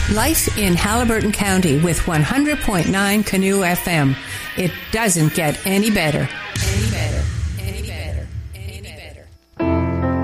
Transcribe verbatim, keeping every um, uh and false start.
Life in Halliburton County with one hundred point nine Canoe F M. It doesn't get any better.